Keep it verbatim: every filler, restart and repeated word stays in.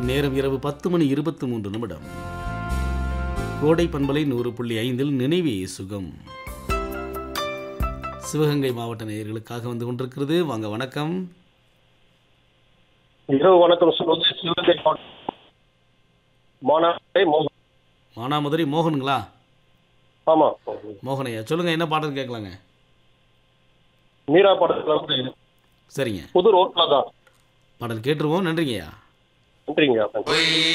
நேரம் இரவு பத்து மணி இருபத்தி மூன்று நிமிடம். கோடை பண்பலை நூறு புள்ளி ஐந்தில் நினைவே சுகம் சிவகங்கை மாவட்ட நேயர்களுக்காக வந்து கொண்டிருக்கிறது. வாங்க, வணக்கம். இரவு வணக்கம் சொல்வது சிவகங்கை மானாமதுரை மோகன். மானாமதுரை மோகனுங்களா? ஆமா, மோகனையா, சொல்லுங்க, என்ன பாடல் கேட்கலாங்க? மீரா படத்துல வந்து சரிங்க, புது ரோட்ல தான் பாடல் கேட்டுருவோம். நன்றிங்கய்யா. நன்றிங்க.